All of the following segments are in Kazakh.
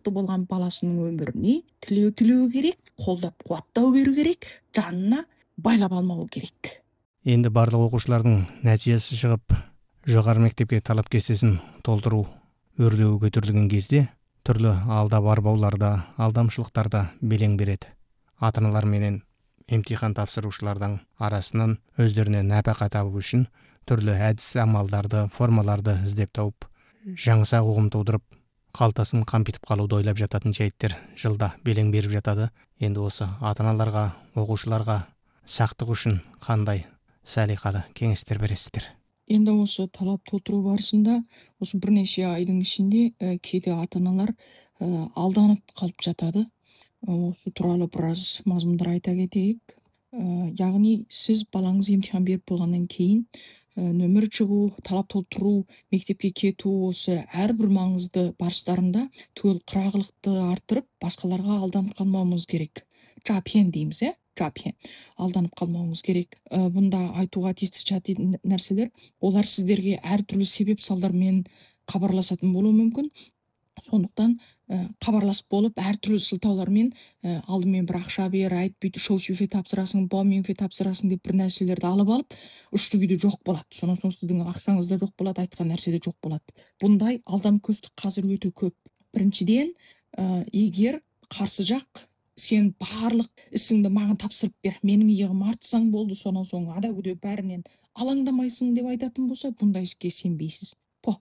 бақытты болған баласының өміріне тілеу керек, қолдап қуаттау беру керек, жанына байлап алмау керек. Енді барлық оқушылардың нәтижесі шығып, жоғары мектепке талап кестесін толтыру өрлеуі көтерілген кезде түрлі алдап арбауларда, алдамшылықтарда белең береді. Ата-аналар менен емтихан тапсырушылардың арасынан өздеріне нәпақа табу үшін түрлі әдіс амалдарды, формаларды іздеп тауып, жаңсақ ұғым тудырып, қалтасын қампитып қалуды ойлап жататын жайттер жылда белең беріп жатады. Енді осы ата-аналарға, оқушыларға сақтық үшін қандай салиқалы кеңестер бересіздер? Енді осы талап толтыру барысында осы бірнеше айдың ішінде кейде ата-аналар алданып қалып жатады. Осы туралы біраз мазмұндар айта кетейік. Яғни сіз балаңыз емтихан беріп болғаннан кейін нөмір шығу, талап толтыру, мектепке кету, осы әрбір маңызды барыстарында түгел қырағылықты арттырып, басқаларға алданып қалмауымыз керек. Жапен дейміз, жапен. Алданып қалмауымыз керек. Бұнда айтуға тиісті жататын нәрселер, олар сіздерге әртүрлі себеп салдармен хабарласатын болуы мүмкін. Сондықтан хабарласып болып әртүрлі сылтаулармен алдымен бір ақша бер, айт, бүйт, шоу-шуфе тапсырасың, баумеңфе тапсырасың деп бір нәрселерді алып алып, үшті күйде жоқ болады. Сонан соң сіздің ақшаңыз да жоқ болады, айтқан нәрсе де жоқ болады. Бұндай алдамкөстік қазір өте көп. Біріншіден, егер қарсы жақ сен барлық ісіңді маған тапсырып бер, менің иығыма артсаң болды, сонан соң ада-күде бәрінен алаңдамайсың деп айтатын болса, бұндай іске сенбейсіз.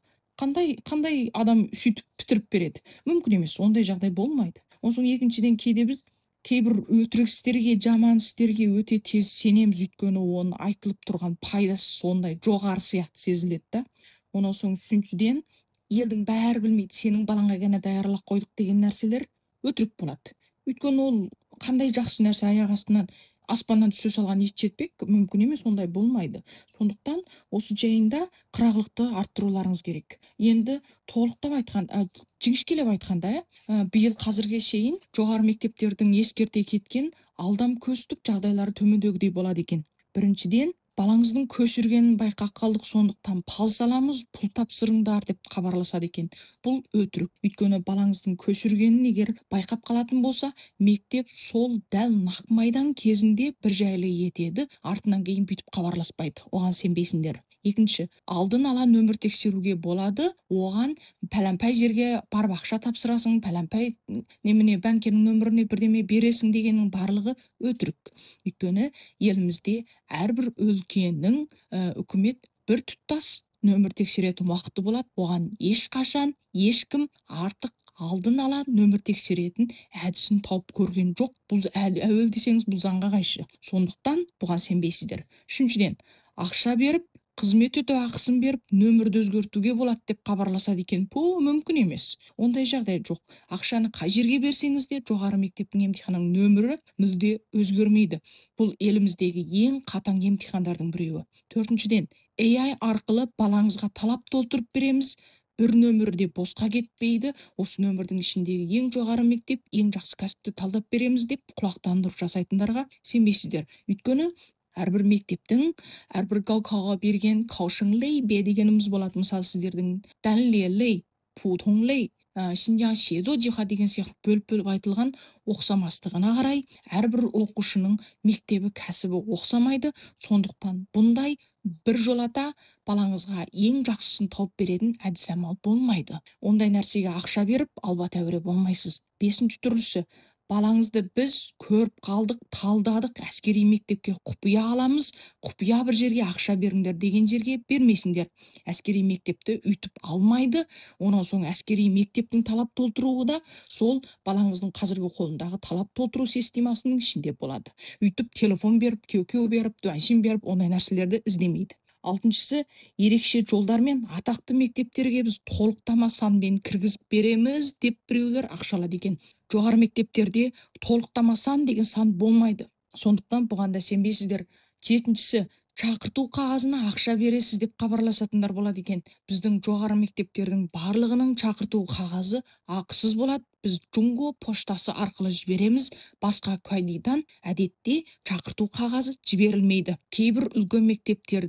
Қандай адам сөйтіп бітіріп береді? Мүмкін емес, ондай жағдай болмайды. Онан соң екіншіден, кейде біз кейбір өтірік істерге, жаман істерге өте тез сенеміз, өйткені оның айтылып тұрған пайдасы сондай жоғары сияқты сезіледі да. Онан соң үшіншіден, елдің бәрі білмейді, сенің балаңа ғана даярлап қойдық деген нәрселер өтірік болады. Өйткені ол қандай жақсы нәрсе, аяқ астынан аспаннан түсе салған ет жетпек, мүмкін емес, ондай болмайды. Сондықтан осы жайында қырағылықты арттыруларыңыз керек. Енді толықтап айтқанда, жіңішкелеп айтқанда, биыл қазірге шейін жоғары мектептердің ескерте кеткен алдамкөстік жағдайлары төмендегідей болады екен. Біріншіден, балаңыздың көшіргенін байқап қалдық, сондықтан пал саламыз, пұл тапсырыңдар деп хабарласады екен. Бұл өтірік. Өйткені балаңыздың көшіргенін егер байқап қалатын болса, мектеп сол дәл нақ майдан кезінде бір жайлы етеді, артынан кейін бүйтіп хабарласпайды. Оған сенбейсіңдер. Екінші, алдын ала нөмір тексеруге болады, оған пәләмпай жерге барып ақша тапсырасың, пәләмпай немене бәңкенің нөміріне бірдеме бересің дегеннің барлығы өтірік. Өйткені елімізде әрбір өлкенің үкімет бір тұтас нөмір тексеретін уақыты болады. Оған ешқашан ешкім артық алдын ала нөмір тексеретін әдісін тауып көрген жоқ. Бұл әуел десеңіз, бұл заңға қайшы. Сондықтан бұған сенбейсіздер. Үшіншіден, ақша беріп, қызмет өтеу ақысын беріп, нөмірді өзгертуге болады деп хабарласады екен. Бұл мүмкін емес. Ондай жағдай жоқ. Ақшаны қай жерге берсеңіз де, жоғары мектептің емтиханының нөмірі мүлде өзгермейді. Бұл еліміздегі ең қатаң емтихандардың біреуі. Төртіншіден, AI арқылы балаңызға талап толтырып береміз. Бір нөмірде босқа кетпейді. Осы нөмірдің ішіндегі ең жоғары мектеп, ең жақсы кәсіпті талдап береміз деп құлақтандырып жасайтындарға сенбейсіздер. Өйткені әрбір мектептің әрбір гаукаға берген каушыңлей бе дегеніміз болады. Мысалы, сіздердің дәнлелей, путонлей, Шинжаң шезо жиха деген сияқты бөліп айтылған оқсамастығына қарай әрбір оқушының мектебі, кәсібі оқсамайды. Сондықтан бұндай бір жолата балаңызға ең жақсысын тауып беретін әдіс амал болмайды. Ондай нәрсеге ақша беріп, алба тәуре болмайсыз. Бесінші түрлісі, балаңызды біз көріп қалдық, талдадық, әскери мектепке құпия аламыз, құпия бір жерге ақша беріңдер деген жерге бермесіңдер. Әскери мектепті үйтіп алмайды. Онан соң әскери мектептің талап толтыруы да сол балаңыздың қазіргі қолындағы талап толтыру системасының ішінде болады. Үйтіп телефон беріп, кеу беріп, дуаншин беріп, ондай нәрселерді іздемейді. Алтыншысы, ерекше жолдармен атақты мектептерге біз толықтама санмен кіргізіп береміз деп біреулер ақшалады екен. Жоғары мектептерде толықтама сан деген сан болмайды. Сондықтан бұған да сенбейсіздер. Жетіншісі, шақырту қағазына ақша бересіз деп хабарласатындар болады екен. Біздің жоғары мектептердің барлығының шақырту қағазы ақысыз болады. Біз Джунго поштасы арқылы жібереміз. Басқа кайдидан әдетте шақырту қағазы жіберілмейді. Кейбір үлкен мектептерде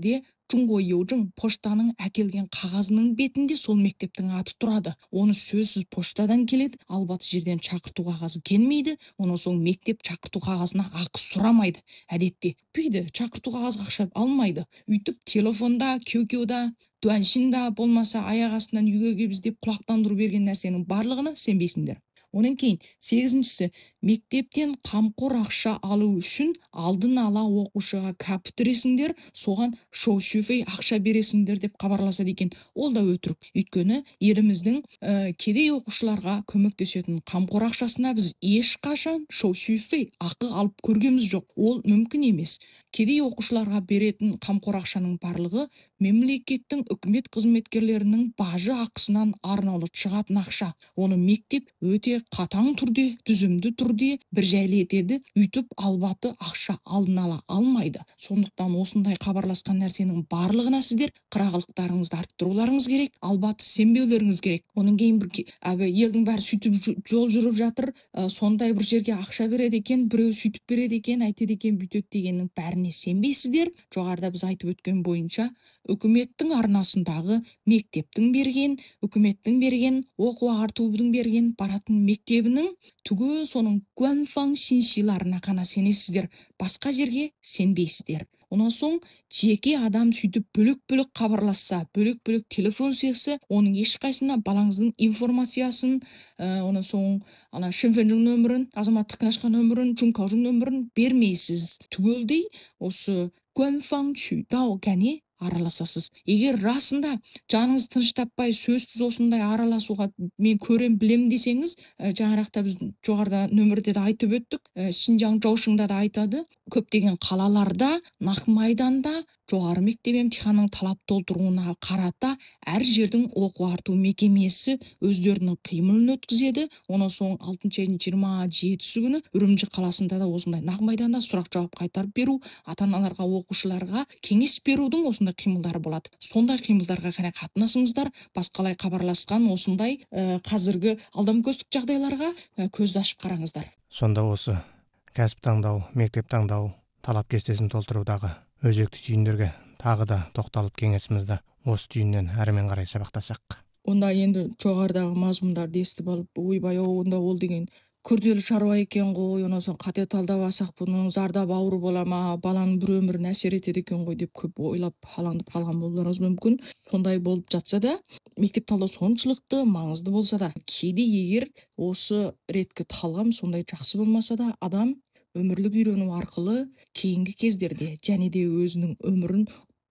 Жунго Йожың поштаның әкелген қағазының бетінде сол мектептің аты тұрады. Оны сөзсіз поштадан келеді, албаты жерден шақырту қағазы келмейді, онан соң мектеп шақырту қағазына ақы сұрамайды. Әдетте пүйді шақырту қағазға ақша алмайды. Үйтіп телефонда, кеукеуда, дуаншинда болмаса аяқ астынан үйге келіп іздеп құлақтандыру берген нәрсенің барлығына сенбейсіңдер. Онан кейін 8-шісі мектептен қамқор ақша алу үшін алдын ала оқушыға кәптіресіңдер, соған шоу-шөфей ақша бересіңдер деп хабарласады екен. Ол да өтірік. Өйткені еліміздің кедей оқушыларға көмектесетін қамқор ақшасына біз ешқашан шоу-шөфей ақы алып көргеміз жоқ. Ол мүмкін емес. Кедей оқушыларға беретін қамқор ақшаның барлығы мемлекеттің үкімет қызметкерлерінің бажы ақысынан арнаулы шығатын ақша. Оны мектеп өте қатаң түрде, түзімді түрде бір жайлы етеді. Үйтіп албаты ақша алдын ала алмайды. Сондықтан осындай хабарласқан нәрсенің барлығына сіздер қырағылықтарыңызды арттыруларыңыз керек, албаты сенбеулеріңіз керек. Оның кейін бір елдің бәрі сөйтіп жол жүріп жатыр, сондай бір жерге ақша береді екен, біреу сөйтіп береді екен, айтады екен, бүйтеді дегеннің бәріне сенбейсіздер. Жоғарыда біз айтып өткен бойынша үкіметтің арнасындағы мектептің берген, үкіметтің берген, оқу ағартудың берген баратын мектебінің түгел соның гуанфаң синсиларына ғана сенесіздер, басқа жерге сенбейсіздер. Онан соң жеке адам сөйтіп бөлек-бөлек хабарласса, бөлек-бөлек телефон соқса, оның ешқайсына балаңыздың информациясын, онан соң шенфенжің нөмірін, азаматтық книжка нөмірін, жункаужың нөмірін бермейсіз. Түгелдей осы гуанфаң чүйдау кәне араласасыз. Егер расында жаныңыз тыныш таппай сөзсіз осындай араласуға мен көрем білем десеңіз, жаңарақта біз жоғарыда нөмірде де айтып өттік, Шинжаң Жоушыңда да айтады, көптеген қалаларда, Нақмайданда жоғары мектеп емтиханның талап толтыруына қарата әр жердің оқу ағарту мекемесі өздерінің қимылын өткізеді. Онан соң 6 айдың 27-сі күні Үрімжі қаласында да осындай Нақмайданда сұрақ жауап қайтарып беру, ата-аналарға, оқушыларға кеңес берудің осындай қимылдары болады. Сондай қимылдарға ғана қатынасыңыздар, басқалай хабарласқан осындай қазіргі алдамкөстік жағдайларға көзді ашып қараңыздар. Сонда осы кәсіп таңдау, мектеп таңдау, талап кестесін толтырудағы өзекті түйіндерге тағы да тоқталып кеңесімізді осы түйіннен әрмен қарай сабақтасақ. Онда енді жоғарыдағы мазмұндарды естіп алып, ойбай, онда ол деген күрделі шаруа екен ғой, онан соң қате талдап алсақ бұның зардап ауыр бола ма, баланың бір өміріне әсер етеді екен ғой деп көп ойлап алаңдап қалған болуларыңыз мүмкін. Сондай болып жатса да, мектеп талдау соншылықты маңызды болса да, кейде егер осы реткі талғам сондай жақсы болмаса да, адам өмірлік үйрену арқылы кейінгі кездерде және де өзінің өмірін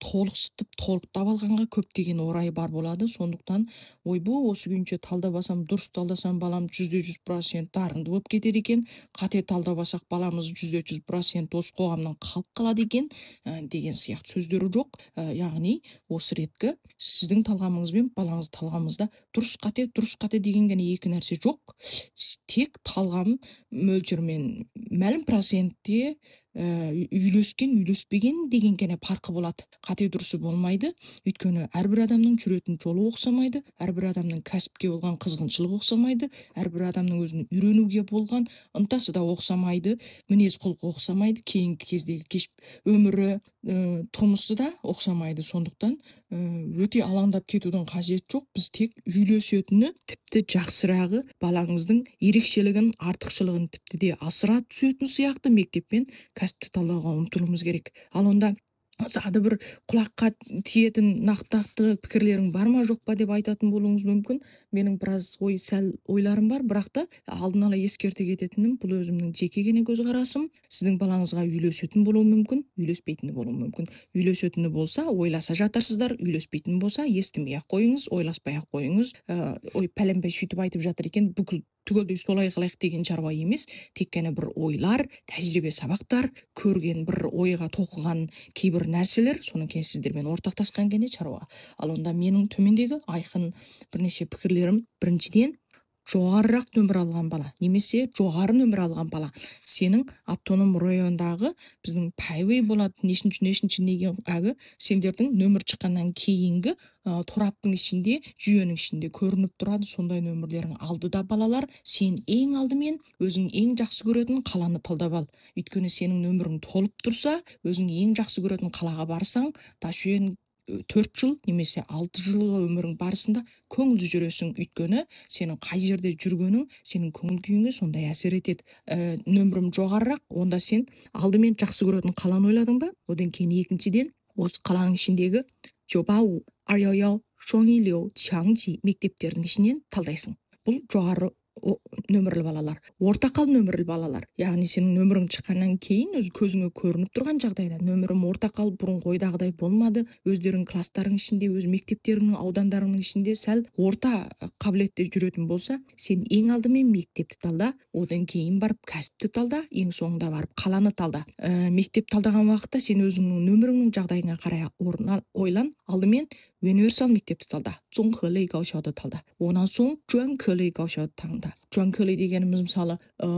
толықтап алғанға көптеген орайы бар болады. Сондықтан ойбу осы күнше талдап алсам, дұрыс талдасам балам 100% дарынды болып кетеді екен, қате талдап алсақ баламыз 100% осы қоғамнан қалып қалады екен деген сияқты сөздері жоқ. Яғни осы реткі сіздің талғамыңыз бен балаңыздың талғамыңызда дұрыс қате деген ғана екі нәрсе жоқ. Тек талғам мөлшермен мәлім процентте үйлескен, үйлеспеген деген ғана парқы болады. Қате дұрысы болмайды. Өйткені әрбір адамның жүретін жолы ұқсамайды, әрбір адамның кәсіпке болған қызғаншылығы ұқсамайды, әрбір адамның өзінің үйренуге болған ынтасы да ұқсамайды, мінез құлқы ұқсамайды, кейінгі кездегі өмірі, тұрмысы да ұқсамайды. Сондықтан өте алаңдап кетудің қажеті жоқ. Біз тек үйлесетіні, тіпті жақсырағы балаңыздың ерекшелігін, артықшылығын тіпті де асыра түсетін сияқты мектеппен кәсіпті талдауға ұмтылуымыз керек. Ал онда сады бір құлаққа тиетін нақты пікірлерің бар ма жоқ па деп айтатын болуыңыз мүмкін. Менің біраз ойларым бар, бірақ та алдын ала ескерте кететінім, бұл өзімнің жеке ғана көзқарасым. Сіздің балаңызға үйлесетін болуы мүмкін, үйлеспейтіні болуы мүмкін. Үйлесетіні болса, ойласа жатарсыздар, үйлеспейтін болса, естімей-ақ қойыңыз, ойласпай-ақ қойыңыз. Пәленбай сөйтіп айтып жатыр екен, бүкіл түгелдей солай қылайық деген шаруа емес. Тек қана бір ойлар, тәжірибе сабақтар, көрген бір ойға тоқыған кейбір нәрселер, соның кейін сіздермен ортақтасқан ғана шаруа. Ал онда менің төмендегі айқын бірнеше пікірлерім: біріншіден, жоғарырақ нөмір алған бала немесе жоғары нөмір алған бала сенің автоном райондағы біздің пәйвей болады, нешінші неге сендердің нөмір шыққаннан кейінгі тораптың ішінде, жүйенің ішінде көрініп тұрады. Сондай нөмірлерің алдыда балалар. Сен ең алдымен өзің ең жақсы көретін қаланы талдап ал. Өйткені сенің нөмірің толып тұрса, өзің ең жақсы көретін қалаға барсаң, ташуен 4 жыл немесе 6 жылғы өмірің барысында көңілді жүресің. Өйткені сенің қай жерде жүргенің сенің көңіл күйіңе сондай әсер етеді. Нөмірім жоғарырақ, онда сен алдымен жақсы көретін қаланы ойладың ба? Одан кейін екіншіден осы қаланың ішіндегі Жобау, Арьяояо, Шоңилеу, Чаңжи мектептердің ішінен талдайсың. Бұл жоғары нөмірлі балалар. Ортақал нөмірлі балалар. Яғни сенің нөмірің шыққаннан кейін өз көзіңе көрініп тұрған жағдайда нөмірім ортақал бұрынғы ойдағыдай болмады. Өздерің класстарың ішінде, өз мектептеріңнің, аудандарыңның ішінде сәл орта қабілетте жүретін болса, сен ең алдымен мектепті талда, одан кейін барып кәсіпті талда, ең соңында барып қаланы талда. Мектеп талдаған уақытта сен өзіңнің нөміріңнің жағдайына қарай ойлан. Алдымен универсал мектепті талда, Зонхелей гаушауды талда. Онан соң Жуанкелей гаушауды таңда. Жуанкелей дегеніміз мысалы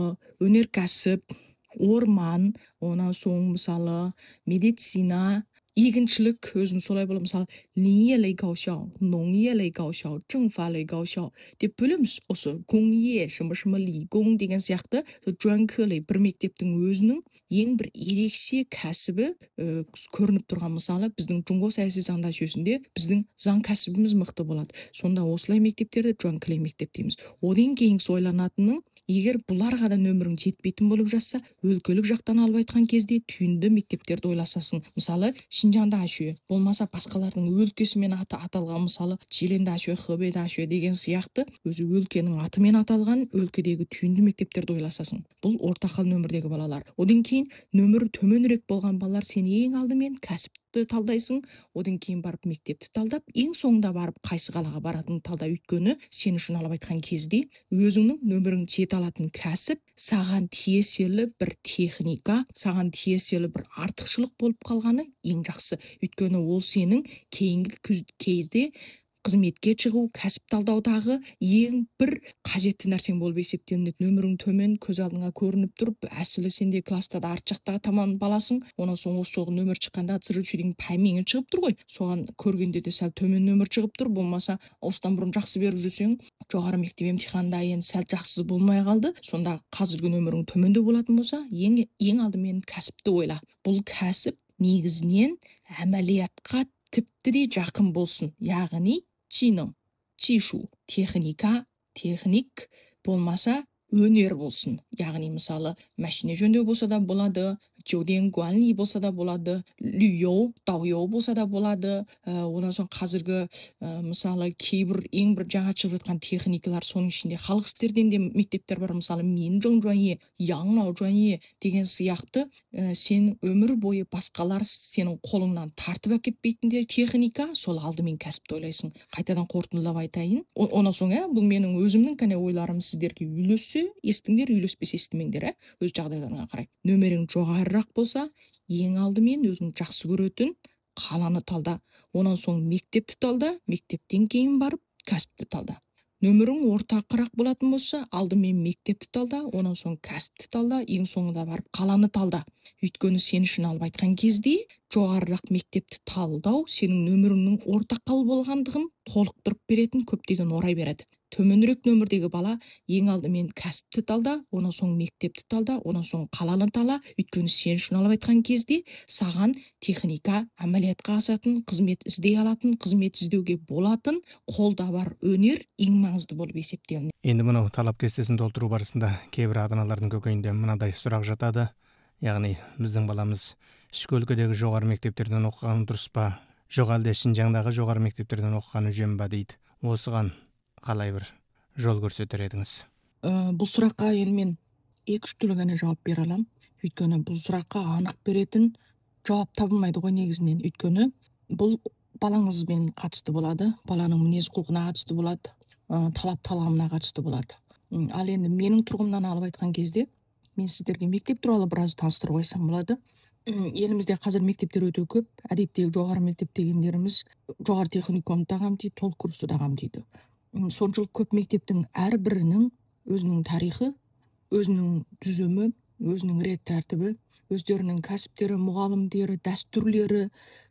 өнеркәсіп, орман, онан соң мысалы медицина, егіншілік, өзің солай болады. Мысалы Линьелей гаушау, Ноңьелей гаушау, Чыңфалей гаушау деп бөлеміз. Осы Гоңье, шымы Ли, Гоң деген сияқты Жуанкелей бір мектептің өзінің ең бір ерекше кәсібі көрініп тұрған. Мысалы біздің Жұңго саяси заңда жүйесінде біздің заң кәсібіміз мықты болады. Сонда осылай мектептерді Жуанкелей мектеп дейміз. Одан кейін ойланатының, егер бұларға да нөмірің жетпейтін болып жатса, өлкелік жақтан алып айтқан кезде түйінді мектептерді ойласасың. Мысалы Шинжаңда ашуе, болмаса басқалардың өлкесімен аты аталған, мысалы Чиленде ашуе, Хэбэйде ашуе деген сияқты өзі өлкенің атымен аталған өлкедегі түйінді мектептерді ойласасың. Бұл ортақал нөмірдегі балалар. Одан кейін нөмірі төменірек болған балалар, сен ең алдымен кәсіпті талдайсың, одан кейін барып мектепті талдап, ең соңында барып қайсы қалаға баратынын талда. Өйткені сен үшін алып айтқан кезде өзіңнің нөмірің жете алатын кәсіп саған тиесілі бір техника, саған тиесілі бір артықшылық болып қалғаны ең жақсы. Өйткені ол сенің кейінгі кезде қызметке шығу, кәсіп талдаудағы ең бір қажетті нәрсең болып есептелінеді. Нөмірің төмен, көз алдыңа көрініп тұрып, әсілі сенде класста да арт жақтағы таман баласың. Онан соң осы жолғы нөмір шыққанда цзыручудың паймеңі шығып тұр ғой. Соған көргенде де сәл төмен нөмір шығып тұр. Болмаса осыдан бұрын жақсы беріп жүрсең, жоғары мектеп емтиханында енді сәл жақсы болмай қалды. Сонда қазіргі нөмірің төменде болатын болса, ең алдымен кәсіпті ойла. Бұл кәсіп негізінен әмәлиятқа тіпті де жақын болсын. Яғни Чиның, Чишу, техник болмаса өнер болсын. Яғни мысалы машина жөндеу болса да болады, Жоден Гуанли болса да болады, Люйоу, Даuyоу болса да болады. Онан соң қазіргі мысалы кейбір ең бір жаңа шығып жатқан техникалар, соның ішінде халық істерден де мектептер бар. Мысалы Минжоң жуанье, Яңнау жуанье деген сияқты сен өмір бойы басқалар сенің қолыңнан тартып әкетпейтіндей техника, сол алдымен кәсіпті ойлайсың. Қайтадан қорытындылап айтайын. Онан соң бұл менің өзімнің кәне ойларым сіздерге үйлессе, естіңдер, үйлеспесе естімеңдер, өз жағдайларыңа қарай. Нөмірің жоғарырақ болса, ең алдымен өзің жақсы көретін қаланы талда. Онан соң мектепті талда, мектептен кейін барып кәсіпті талда. Нөмірің ортақырақ болатын болса, алдымен мектепті талда, онан соң кәсіпті талда, ең соңында барып қаланы талда. Өйткені сен үшін алып айтқан кезде жоғарырақ мектепті талдау сенің нөміріңнің ортақал болғандығын толықтырып беретін көптеген орай береді. Төменірек нөмірдегі бала ең алдымен кәсіпті талда, онан соң мектепті талда, онан соң қаланы тала. Өйткені сен үшін алып айтқан кезде саған техника, әмәлиятқа асатын, қызмет іздей алатын, қызмет іздеуге болатын, қолда бар өнер ең маңызды болып есептелінеді. Енді мынау талап кестесін толтыру барысында кейбір ата-аналардың көкейінде мынадай сұрақ жатады. Яғни біздің баламыз ішкі өлкедегі жоғары мектептерден оқығаны дұрыс па, жоқ әлде Шинжаңдағы жоғары мектептерден оқығаны жөн ба дейді. Осыған қалай бір жол көрсетер едіңіз? Бұл сұраққа енді мен 2-3 түрлі ғана жауап бере аламын. Өйткені бұл сұраққа анық беретін жауап табылмайды ғой негізінен. Өйткені бұл балаңызбен қатысты болады, баланың мінез құлқына қатысты болады, талап-талғамына қатысты болады. Ал енді менің тұрғымнан алып айтқан кезде, мен сіздерге мектеп туралы біраз таныстырып қойсам болады. Елімізде қазір мектептер өте көп. Әдеттегі жоғары мектеп дегендеріміз жоғары техникумды қамтиды, толық курсты да қамтиды. Соншалық көп мектептің әрбірінің өзінің тарихы, өзінің түзімі, өзінің рет тәртібі, өздерінің кәсіптері, мұғалімдері, дәстүрлері,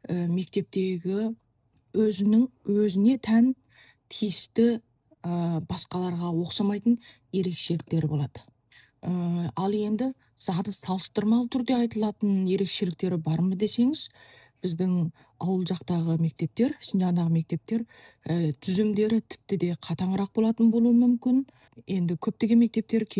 мектептегі өзіне тән тиісті басқаларға оқсамайтын ерекшеліктері болады. Ал енді заты салыстырмалы түрде айтылатын ерекшеліктері бар ма десеңіз, биздин ауыл жактагы мектептер, Синжаңдагы мектептер түзүмдөрү типти де катаңыраак болатын болуу мүмкүн. Эndi көптөгөн мектептер